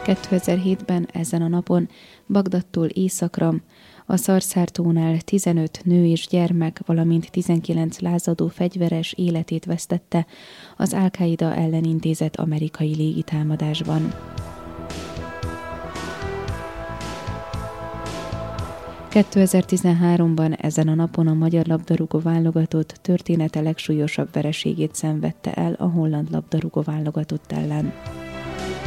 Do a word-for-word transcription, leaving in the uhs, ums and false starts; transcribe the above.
kétezer-hétben ezen a napon Bagdadtól északra a Szarszártónál tizenöt nő és gyermek, valamint tizenkilenc lázadó fegyveres életét vesztette az Al-Qaida ellen intézett amerikai légitámadásban. kétezer-tizenháromban ezen a napon a magyar labdarúgó válogatott története legsúlyosabb vereségét szenvedte el a holland labdarúgó válogatott ellen.